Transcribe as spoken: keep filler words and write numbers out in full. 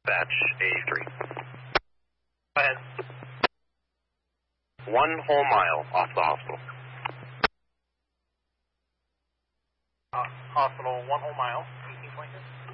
Batch A three. Go ahead. One whole mile off the hospital. Uh, hospital, one whole mile. eighteen point two.